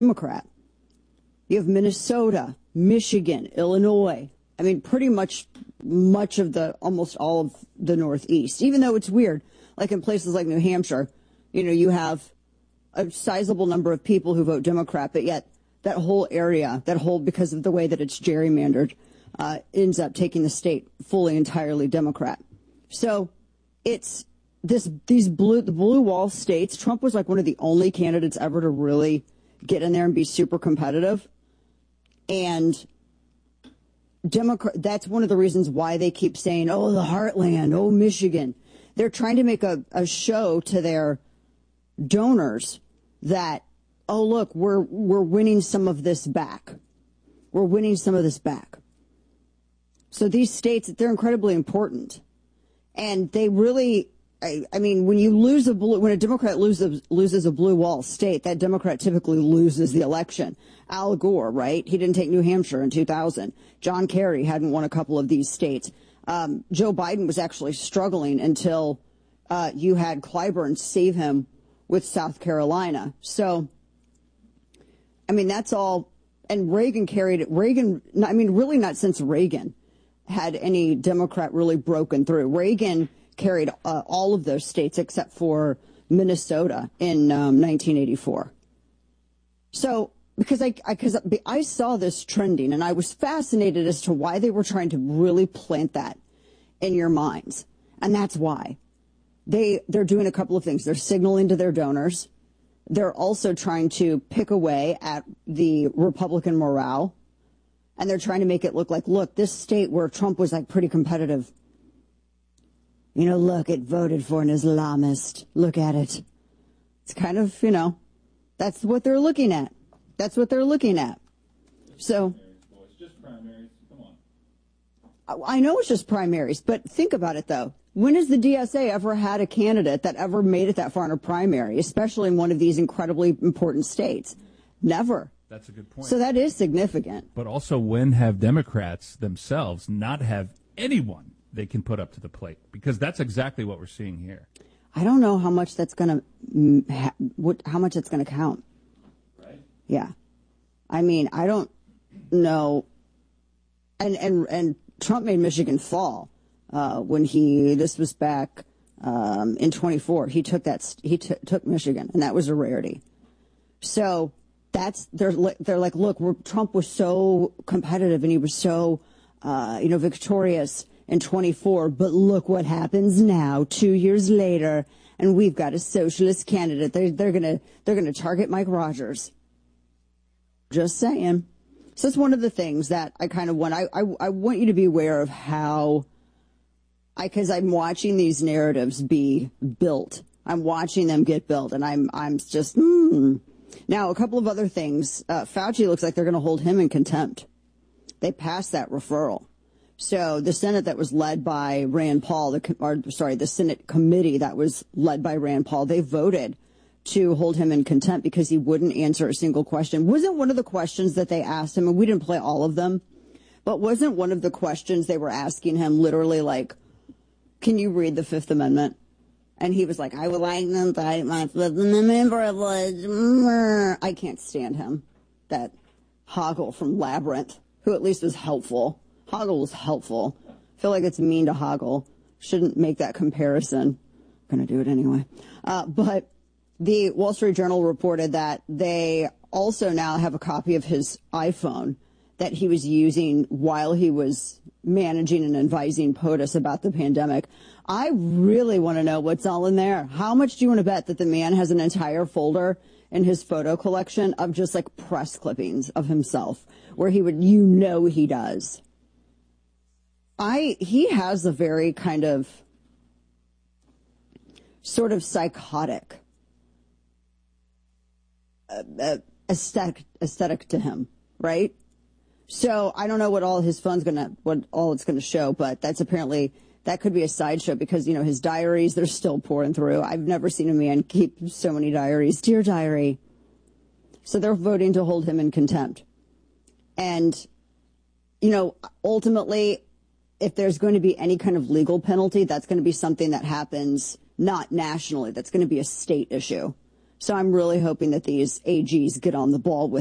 Democrat. You have Minnesota, Michigan, Illinois. I mean, pretty much almost all of the Northeast, even though it's weird. Like in places like New Hampshire, you have a sizable number of people who vote Democrat, but yet that whole area, because of the way that it's gerrymandered, ends up taking the state fully, entirely Democrat. So it's the blue wall states. Trump was like one of the only candidates ever to really get in there and be super competitive. And that's one of the reasons why they keep saying, oh, the heartland, oh, Michigan. They're trying to make a show to their donors that, oh, look, we're winning some of this back. We're winning some of this back. So these states, they're incredibly important. And they really, I mean, when a Democrat loses a blue wall state, that Democrat typically loses the election. Al Gore, right? He didn't take New Hampshire in 2000. John Kerry hadn't won a couple of these states. Joe Biden was actually struggling until you had Clyburn save him with South Carolina. So, I mean, that's all. And Reagan carried it. Really not since Reagan had any Democrat really broken through. Reagan carried all of those states except for Minnesota in 1984. So, because I saw this trending and I was fascinated as to why they were trying to really plant that in your minds. And that's why. They're doing a couple of things. They're signaling to their donors. They're also trying to pick away at the Republican morale. And they're trying to make it look like, look, this state where Trump was like pretty competitive, look, it voted for an Islamist. Look at it. It's kind of, that's what they're looking at. That's what they're looking at. So it's just primaries. Come on. I know it's just primaries, but think about it, though. When has the DSA ever had a candidate that ever made it that far in a primary, especially in one of these incredibly important states? Never. That's a good point. So that is significant. But also, when have Democrats themselves not have anyone they can put up to the plate? Because that's exactly what we're seeing here. I don't know how much that's going to how much it's going to count. Right. Yeah. I mean, I don't know. And Trump made Michigan fall when this was back in 24. He took took Michigan, and that was a rarity. So they're like, look, Trump was so competitive and he was so victorious in 24, but look what happens now, 2 years later, and we've got a socialist candidate. They're gonna target Mike Rogers. Just saying. So that's one of the things that I kind of want. I want you to be aware of how, because I'm watching these narratives be built. I'm watching them get built, and I'm just. Now, a couple of other things. Fauci looks like they're going to hold him in contempt. They passed that referral. So the Senate that was led by Rand Paul, the Senate committee that was led by Rand Paul, they voted to hold him in contempt because he wouldn't answer a single question. Wasn't one of the questions that they asked him, and we didn't play all of them, but wasn't one of the questions they were asking him literally like, can you read the Fifth Amendment? And he was like, I would like to cite my Fifth Amendment privilege. I can't stand him. That Hoggle from Labyrinth, who at least was helpful. Hoggle was helpful. I feel like it's mean to Hoggle. Shouldn't make that comparison. I'm going to do it anyway. But the Wall Street Journal reported that they also now have a copy of his iPhone that he was using while he was managing and advising POTUS about the pandemic. I really want to know what's all in there. How much do you want to bet that the man has an entire folder in his photo collection of just like press clippings of himself where he would, he does. He has a very kind of sort of psychotic aesthetic to him, right? So I don't know what all his phone's what all it's gonna show, but that could be a sideshow because, his diaries, they're still pouring through. I've never seen a man keep so many diaries. Dear diary. So they're voting to hold him in contempt. And, ultimately, if there's going to be any kind of legal penalty, that's going to be something that happens not nationally. That's going to be a state issue. So I'm really hoping that these AGs get on the ball with